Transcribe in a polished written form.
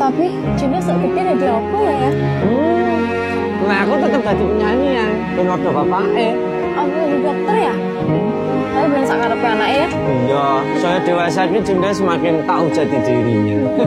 Tapi Junda sekepir jadi apa ya? Nah aku tetap jadi penyanyi ya. Penodo bapaknya. Aku jadi dokter ya? Tapi belum sak karepe anaknya ya? Iya, saya dewasa ini Junda semakin tahu jati dirinya.